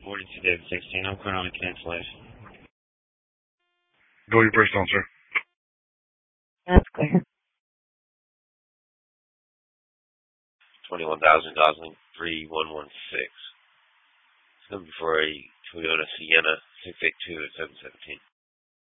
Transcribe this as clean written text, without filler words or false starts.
42 David 16. I'm calling on a cancellation. Go your first on, sir. That's clear. 21,000 Gosling 3116. It's going to be for a Toyota Sienna 682 at 717.